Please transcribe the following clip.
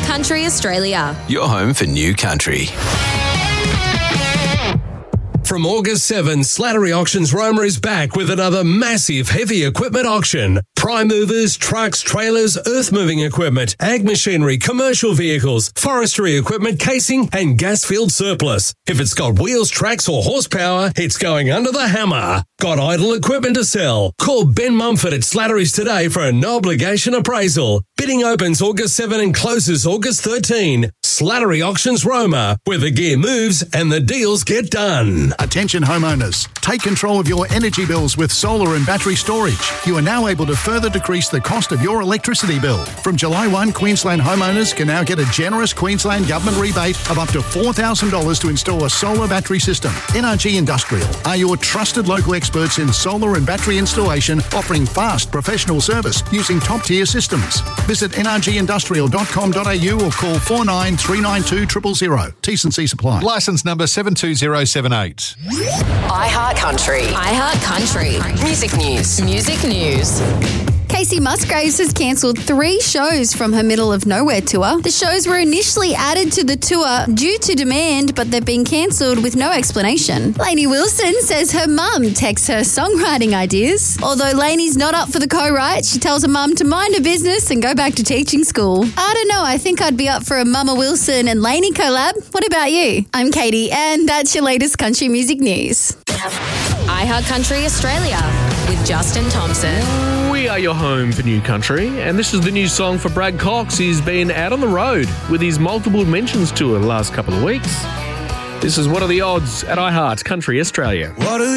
Country Australia. Your home for new country. From August 7, Slattery Auctions Roma is back with another massive heavy equipment auction. Prime movers, trucks, trailers, earth-moving equipment, ag machinery, commercial vehicles, forestry equipment, casing and gas field surplus. If it's got wheels, tracks or horsepower, it's going under the hammer. Got idle equipment to sell? Call Ben Mumford at Slattery's today for a no-obligation appraisal. Bidding opens August 7 and closes August 13. Slattery Auctions Roma, where the gear moves and the deals get done. Attention homeowners, take control of your energy bills with solar and battery storage. You are now able to further decrease the cost of your electricity bill. From July 1, Queensland homeowners can now get a generous Queensland Government rebate of up to $4,000 to install a solar battery system. NRG Industrial are your trusted local experts in solar and battery installation, offering fast professional service using top-tier systems. Visit nrgindustrial.com.au or call 49392000. T's and C's apply. Licence number 72078. iHeart Country. iHeart Country. Music news. Music news. Casey Musgraves has cancelled 3 shows from her Middle of Nowhere tour. The shows were initially added to the tour due to demand, but they've been cancelled with no explanation. Lainey Wilson says her mum texts her songwriting ideas. Although Lainey's not up for the co-write, she tells her mum to mind her business and go back to teaching school. I don't know, I think I'd be up for a Mama Wilson and Lainey collab. What about you? I'm Katie, and that's your latest country music news. iHeart Country Australia with Justin Thompson. We are your home for new country, and this is the new song for Brad Cox. He's been out on the road with his multiple mentions tour the last couple of weeks. This is What Are the Odds at iHeart Country Australia. What are